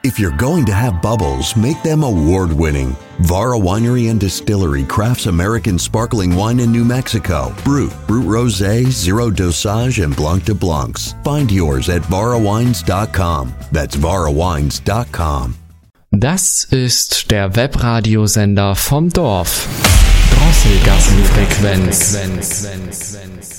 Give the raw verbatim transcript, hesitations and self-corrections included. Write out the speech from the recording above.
If you're going to have bubbles, make them award-winning. Vara Winery and Distillery crafts American sparkling wine in New Mexico. Brut, Brut Rosé, Zero Dosage, and Blanc de Blancs. Find yours at vara wines dot com. That's vara wines dot com. Das ist der Webradiosender vom Dorf. Drosselgassenfrequenz.